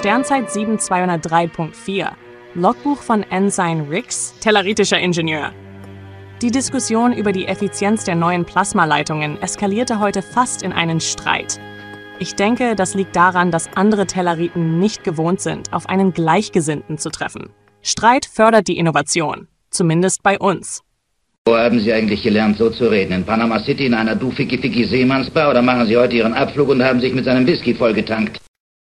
Sternzeit 7203.4. Logbuch von Ensign Rix, telluritischer Ingenieur. Die Diskussion über die Effizienz der neuen Plasmaleitungen eskalierte heute fast in einen Streit. Ich denke, das liegt daran, dass andere Telleriten nicht gewohnt sind, auf einen Gleichgesinnten zu treffen. Streit fördert die Innovation, zumindest bei uns. Wo haben Sie eigentlich gelernt, so zu reden? In Panama City in einer Du-Ficky-Ficky-Seemannsbar oder machen Sie heute Ihren Abflug und haben sich mit seinem Whisky vollgetankt?